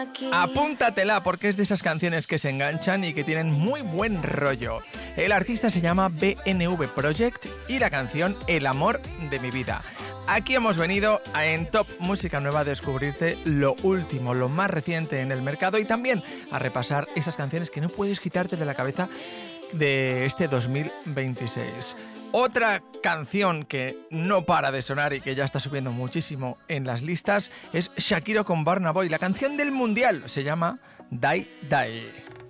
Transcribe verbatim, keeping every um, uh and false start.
Apúntatela porque es de esas canciones que se enganchan y que tienen muy buen rollo. El artista se llama B N V Project y la canción El amor de mi vida. Aquí hemos venido a, en Top Música Nueva, a descubrirte lo último, lo más reciente en el mercado y también a repasar esas canciones que no puedes quitarte de la cabeza de este dos mil veintiséis. Otra canción que no para de sonar y que ya está subiendo muchísimo en las listas es Shakira con Burna Boy. La canción del mundial se llama Die Die.